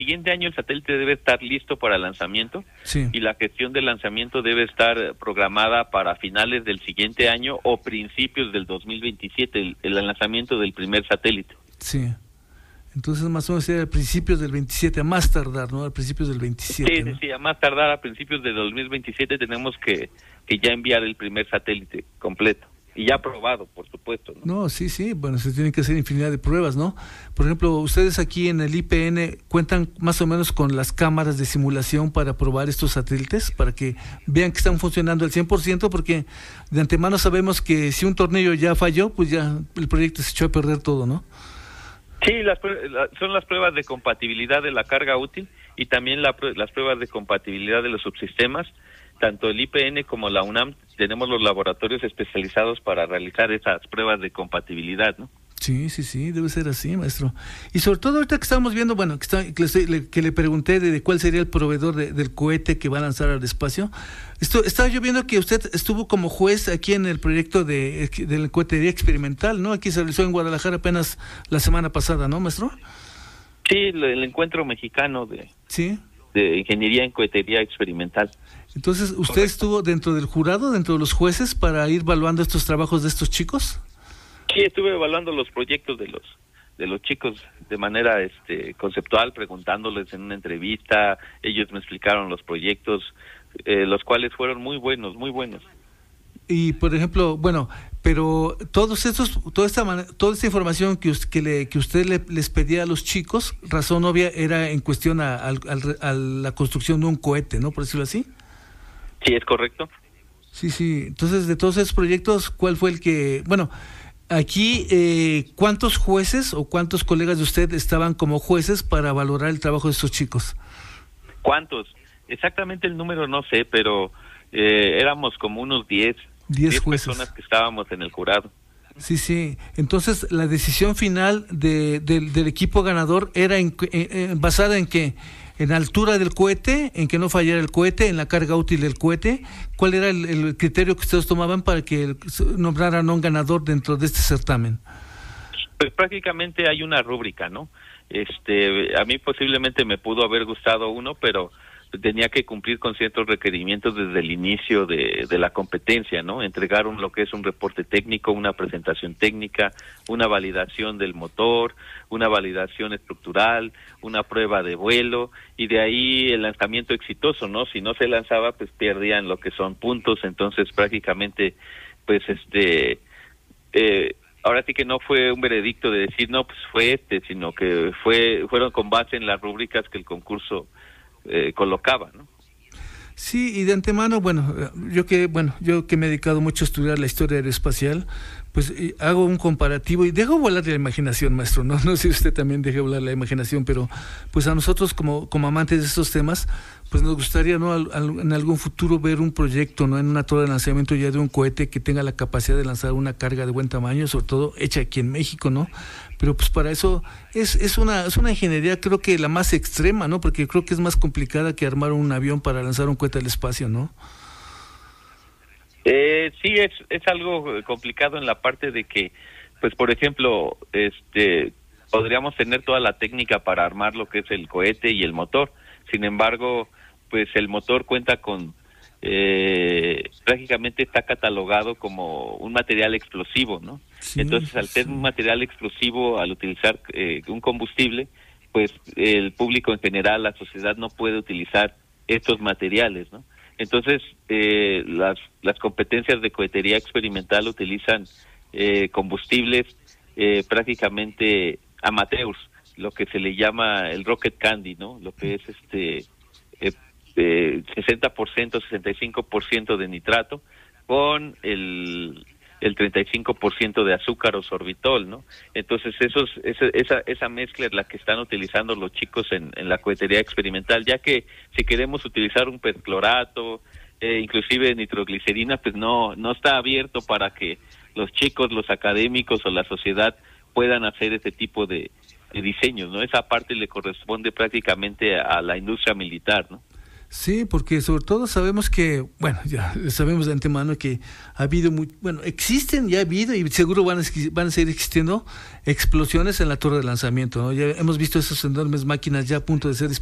siguiente año el satélite debe estar listo para lanzamiento, sí, y la gestión del lanzamiento debe estar programada para finales del siguiente año o principios del 2027, el lanzamiento del primer satélite. sí. Entonces más o menos sería a principios del 27, a más tardar, ¿no? A principios del 27, Sí, ¿no? sí, a más tardar a principios de 2027 tenemos que ya enviar el primer satélite completo. Y ya aprobado, por supuesto, ¿no? No, sí, sí, bueno, se tienen que hacer infinidad de pruebas, ¿no? Por ejemplo, ustedes aquí en el IPN cuentan más o menos con las cámaras de simulación para probar estos satélites, para que vean que están funcionando al 100%, porque de antemano sabemos que si un tornillo ya falló, pues ya el proyecto se echó a perder todo, ¿no? Sí, son las pruebas de compatibilidad de la carga útil y también las pruebas de compatibilidad de los subsistemas. Tanto el IPN como la UNAM tenemos los laboratorios especializados para realizar esas pruebas de compatibilidad, ¿no? Sí, sí, sí, debe ser así, maestro. Y sobre todo ahorita que estamos viendo, bueno, que le pregunté de cuál sería el proveedor del cohete que va a lanzar al espacio. Estaba yo viendo que usted estuvo como juez aquí en el proyecto de la cohetería experimental, ¿no? Aquí se realizó en Guadalajara apenas la semana pasada, ¿no, maestro? Sí, el encuentro mexicano Sí. de ingeniería en cohetería experimental. Entonces, ¿usted Correcto. estuvo dentro del jurado, dentro de los jueces, para ir evaluando estos trabajos de estos chicos? Sí, estuve evaluando los proyectos de los chicos de manera conceptual, preguntándoles en una entrevista. Ellos me explicaron los proyectos, los cuales fueron muy buenos, muy buenos. Y por ejemplo, bueno, pero toda esta información que usted les pedía a los chicos, razón obvia, era en cuestión a la construcción de un cohete, ¿no? Por decirlo así. Sí, es correcto. Sí, sí. Entonces, de todos esos proyectos, ¿cuál fue el que, bueno, aquí, cuántos jueces o cuántos colegas de usted estaban como jueces para valorar el trabajo de estos chicos? ¿Cuántos? Exactamente el número no sé, pero éramos como unos 10 jueces. Personas que estábamos en el jurado. Sí, sí. Entonces, la decisión final del equipo ganador era basada en qué? En altura del cohete, en que no fallara el cohete, en la carga útil del cohete. ¿Cuál era el criterio que ustedes tomaban para que nombraran a un ganador dentro de este certamen? Pues prácticamente hay una rúbrica, ¿no? A mí posiblemente me pudo haber gustado uno, pero tenía que cumplir con ciertos requerimientos desde el inicio de la competencia, ¿no? Entregar lo que es un reporte técnico, una presentación técnica, una validación del motor, una validación estructural, una prueba de vuelo, y de ahí el lanzamiento exitoso, ¿no? Si no se lanzaba, pues perdían lo que son puntos. Entonces prácticamente, pues ahora sí que no fue un veredicto de decir, no, pues fue sino que fueron con base en las rúbricas que el concurso colocaba, ¿no? Sí, y de antemano, yo que me he dedicado mucho a estudiar la historia aeroespacial, pues hago un comparativo y dejo volar la imaginación, maestro, no sé si usted también deje volar la imaginación, pero pues a nosotros como amantes de estos temas, pues nos gustaría, ¿no?, en algún futuro ver un proyecto, ¿no?, en una torre de lanzamiento ya de un cohete que tenga la capacidad de lanzar una carga de buen tamaño, sobre todo hecha aquí en México, ¿no? Pero pues para eso es una ingeniería, creo que la más extrema, ¿no? Porque creo que es más complicada que armar un avión para lanzar un cohete al espacio, ¿no? Sí, es algo complicado en la parte de que, pues por ejemplo, podríamos tener toda la técnica para armar lo que es el cohete y el motor. Sin embargo, pues el motor cuenta con, prácticamente está catalogado como un material explosivo, ¿no? Sí, entonces, al ser un material explosivo, al utilizar un combustible, pues el público en general, la sociedad no puede utilizar estos materiales, ¿no? Entonces, las competencias de cohetería experimental utilizan combustibles prácticamente amateurs, lo que se le llama el rocket candy, ¿no? Lo que es 60%, 65% de nitrato con el 35% de azúcar o sorbitol, ¿no? Entonces esa mezcla es la que están utilizando los chicos en la cohetería experimental, ya que si queremos utilizar un perclorato, inclusive nitroglicerina, pues no está abierto para que los chicos, los académicos o la sociedad puedan hacer ese tipo de diseños, ¿no? Esa parte le corresponde prácticamente a la industria militar, ¿no? Sí, porque sobre todo sabemos que, bueno, ya sabemos de antemano que ha habido, existen, ya ha habido y seguro van a seguir existiendo explosiones en la torre de lanzamiento, ¿no? Ya hemos visto esas enormes máquinas ya a punto de ser